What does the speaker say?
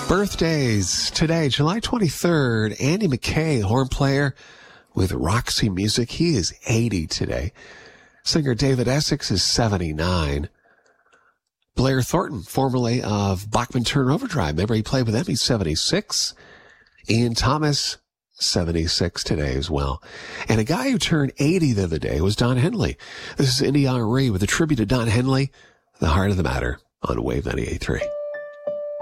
Birthdays today, July 23rd, Andy McKay, horn player with Roxy Music. He is 80 today. Singer David Essex is 79. Blair Thornton, formerly of Bachman Turner Overdrive. Remember, he played with them. He's 76. Ian Thomas, 76 today as well. And a guy who turned 80 the other day was Don Henley. This is Indy Henry with a tribute to Don Henley, The Heart of the Matter on Wave 98.3.